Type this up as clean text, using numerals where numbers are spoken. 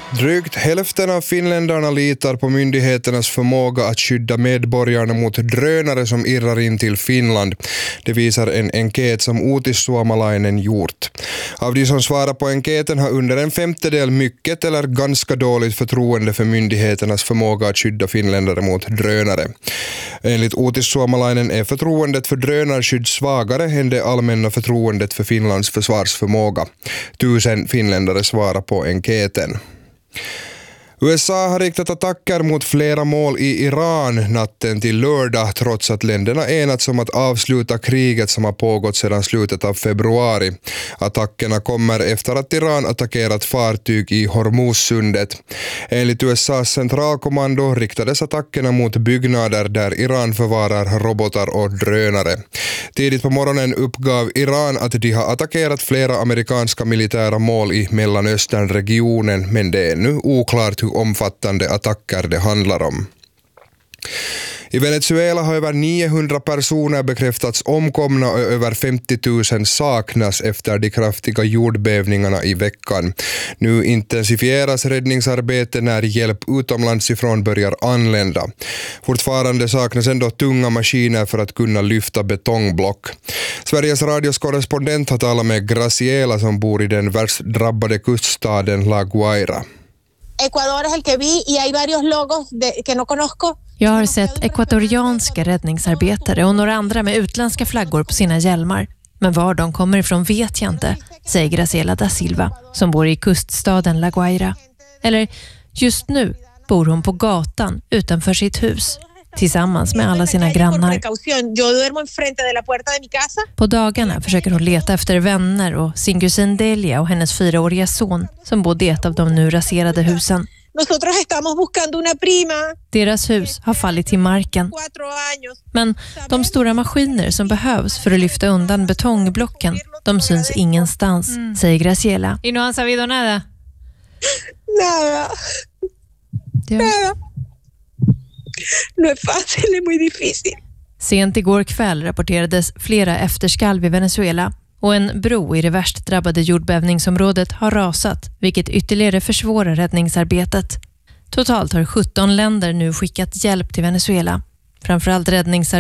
Drygt hälften av finländarna litar på myndigheternas förmåga att skydda medborgarna mot drönare som irrar in till Finland. Det visar en enkät som Uutis Suomalainen gjort. Av de som svarar på enkäten har under en femtedel mycket eller ganska dåligt förtroende för myndigheternas förmåga att skydda finländare mot drönare. Enligt Uutis Suomalainen är förtroendet för drönarskydd svagare än det allmänna förtroendet för Finlands försvarsförmåga. 1000 finländare svarar på enkäten. USA har riktat attacker mot flera mål i Iran natten till lördag trots att länderna enats om att avsluta kriget som har pågått sedan slutet av februari. Attackerna kommer efter att Iran attackerat fartyg i Hormuzsundet. Enligt USAs centralkommando riktades attackerna mot byggnader där Iran förvarar robotar och drönare. Tidigt på morgonen uppgav Iran att de har attackerat flera amerikanska militära mål i Mellanösternregionen, men det är nu oklart hur omfattande attacker det handlar om. I Venezuela har över 900 personer bekräftats omkomna och över 50 000 saknas efter de kraftiga jordbävningarna i veckan. Nu intensifieras räddningsarbete när hjälp utomlands ifrån börjar anlända. Fortfarande saknas ändå tunga maskiner för att kunna lyfta betongblock. Sveriges radios korrespondent har talat med Graciela som bor i den värst drabbade kuststaden La Guaira. Ecuador es el que vi y hay varios logos que no conozco. Jag har sett ekvadorianska räddningsarbetare och några andra med utländska flaggor på sina hjälmar. Men var de kommer ifrån vet jag inte, säger Graciela da Silva som bor i kuststaden La Guaira. Eller just nu bor hon på gatan utanför sitt hus tillsammans med alla sina grannar. På dagarna försöker hon leta efter vänner och sin kusin Delia och hennes 4-åriga son som bodde i ett av de nu raserade husen. Deras hus har fallit till marken. Men de stora maskiner som behövs för att lyfta undan betongblocken, de syns ingenstans, säger Graciela. Y no han sabido nada? Nada. Nada. No es fácil, es muy difícil. Sent igår kväll rapporterades flera efterskalv i Venezuela och en bro i det värst drabbade jordbävningsområdet har rasat, vilket ytterligare försvårar räddningsarbetet. Totalt har 17 länder nu skickat hjälp till Venezuela. Framförallt räddningsarbetet